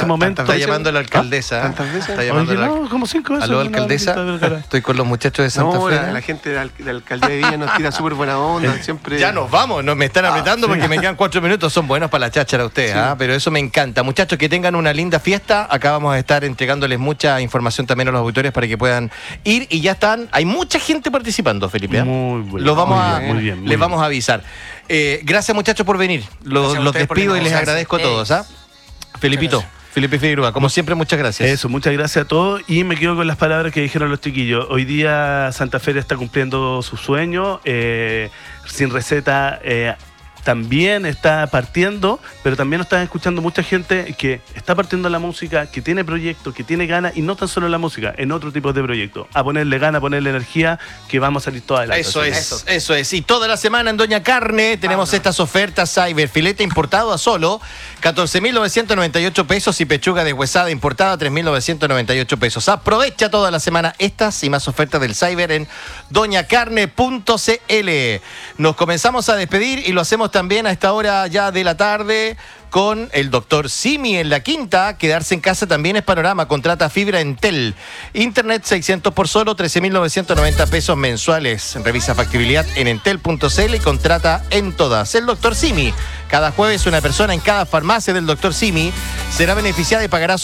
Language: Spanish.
ese momento. Está llamando la alcaldesa. ¿Tantas veces? Está llamando Oye, no, como 5 veces. Aló, alcaldesa. Estoy con los muchachos de Santa No, Fe. la gente de la alcaldía de Villa nos tira súper buena onda. Siempre. Ya nos vamos, me están apretando porque me quedan 4 minutos. Son buenos para la cháchara ustedes, pero eso me encanta. Muchachos, que tengan una linda fiesta. Acá vamos a estar entregándoles mucha información también a los auditores para que puedan ir. Y ya están, hay mucha gente participando, Felipe. Muy bueno. Los vamos muy bien. Les vamos a avisar. Gracias, muchachos, por venir. Los despido y les agradezco a todos. Felipito. Felipe Figueroa, como siempre, muchas gracias. Eso, muchas gracias a todos y me quedo con las palabras que dijeron los chiquillos. Hoy día Santa Fe está cumpliendo su sueño, Sin Receta también está partiendo, pero también nos están escuchando mucha gente que está partiendo la música, que tiene proyectos, que tiene ganas, y no tan solo en la música, en otro tipo de proyectos. A ponerle ganas, a ponerle energía, que vamos a salir toda adelante. Eso es. Y toda la semana en Doña Carne tenemos estas ofertas Cyber. Filete importado a solo 14.998 pesos y pechuga deshuesada importada 3.998 pesos. Aprovecha toda la semana estas y más ofertas del Cyber en doñacarne.cl. Nos comenzamos a despedir y lo hacemos también a esta hora ya de la tarde con el doctor Simi en la quinta. Quedarse en casa también es panorama. Contrata fibra Entel. Internet 600 por solo 13.990 pesos mensuales. Revisa factibilidad en entel.cl y contrata en todas. El doctor Simi. Cada jueves una persona en cada farmacia del doctor Simi será beneficiada y pagará